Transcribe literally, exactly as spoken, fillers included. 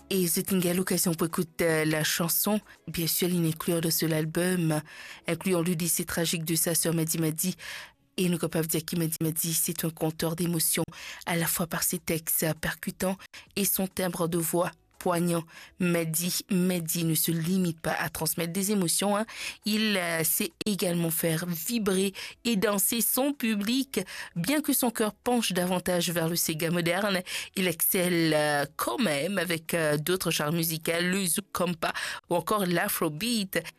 Et c'est une belle occasion pour écouter la chanson, bien sûr, l'inclure de cet album, incluant le décès tragique de sa sœur Mehdi Mehdi. Et nous pouvons dire que Mehdi Mehdi, c'est un conteur d'émotions, à la fois par ses textes percutants et son timbre de voix poignant. Mehdi Mehdi ne se limite pas à transmettre des émotions, hein. Il euh, sait également faire vibrer et danser son public. Bien que son cœur penche davantage vers le Sega moderne, il excelle euh, quand même avec euh, d'autres genres musicaux, le zouk compa ou encore l'afrobeat.